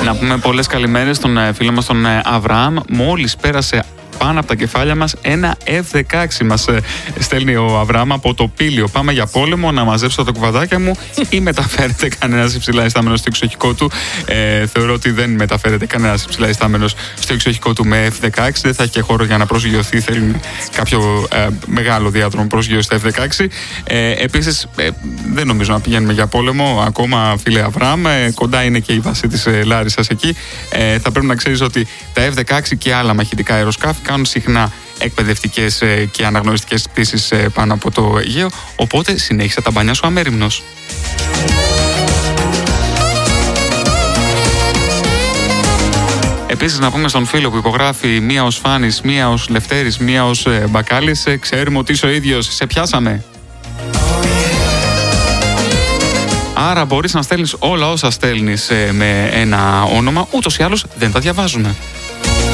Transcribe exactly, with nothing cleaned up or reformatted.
Να πούμε πολλές καλημέρες στον φίλο μας τον Αβραάμ. Μόλις πέρασε πάνω από τα κεφάλια μας ένα εφ δεκαέξι μας στέλνει ο Αβραάμ από το Πήλιο. Πάμε για πόλεμο, να μαζέψω τα κουβαδάκια μου ή μεταφέρεται κανένας υψηλά ιστάμενος στο εξοχικό του? Ε, θεωρώ ότι δεν μεταφέρεται κανένας υψηλά ιστάμενος στο εξοχικό του με εφ δεκαέξι. Δεν θα έχει και χώρο για να προσγειωθεί. Θέλει κάποιο ε, μεγάλο διάδρομο προσγείωση στα εφ δεκαέξι. Ε, επίσης, ε, δεν νομίζω να πηγαίνουμε για πόλεμο ακόμα, φίλε Αβραάμ. Ε, κοντά είναι και η βάση της ε, Λάρισσας εκεί. Ε, θα πρέπει να ξέρεις ότι τα εφ δεκαέξι και άλλα μαχητικά αεροσκάφη κάνουν συχνά εκπαιδευτικές και αναγνωριστικές πτήσεις πάνω από το Αιγαίο, οπότε συνέχισε τα μπάνια σου αμέριμνος. Επίσης να πούμε στον φίλο που υπογράφει μία ως Φάνης, μία ως Λευτέρης, μία ως Μπακάλης, ξέρουμε ότι είσαι ο ίδιος, σε πιάσαμε. Άρα μπορείς να στέλνεις όλα όσα στέλνεις με ένα όνομα, ούτως ή άλλως δεν τα διαβάζουμε.